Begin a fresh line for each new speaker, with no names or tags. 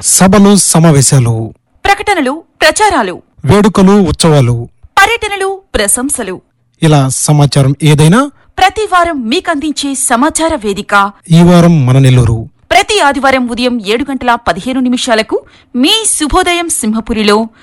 సభలు సమావేశాలు,
ప్రకటనలు ప్రచారాలు,
వేడుకలు ఉత్సవాలు,
పర్యటనలు ప్రశంసలు,
ఇలా సమాచారం ఏదైనా
ప్రతి వారం మీకందించే సమాచార వేదిక
ఈ వారం మన నెల్లూరు.
ప్రతి ఆదివారం ఉదయం 7:15 మీ శుభోదయం సింహపురిలో